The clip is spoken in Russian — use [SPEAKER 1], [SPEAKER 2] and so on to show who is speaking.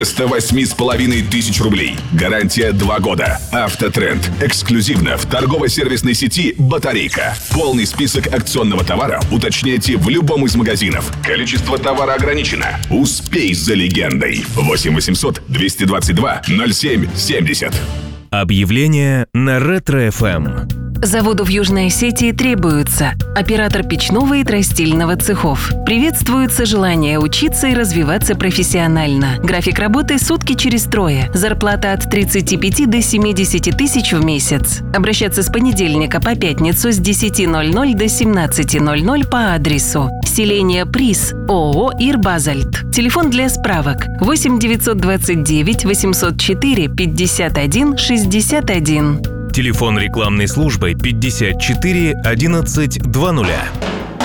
[SPEAKER 1] 108 500 рублей. Гарантия 2 года. Автотренд. Эксклюзивно в торгово-сервисной сети «Батарейка». Полный список акционного товара уточняйте в любом из магазинов. Количество товара ограничено. Успей за легендой. 8 800 222 07 70.
[SPEAKER 2] Объявление на Ретро-ФМ.
[SPEAKER 3] Заводу в Южной Осетии требуется оператор печного и тростильного цехов. Приветствуется желание учиться и развиваться профессионально. График работы сутки через трое. Зарплата от 35 до 70 тысяч в месяц. Обращаться с понедельника по пятницу с 10:00 до 17:00 по адресу селение Приз, ООО «Ирбазальт». Телефон для справок 8 929 804 51 61.
[SPEAKER 2] Телефон рекламной службы 54 11 20.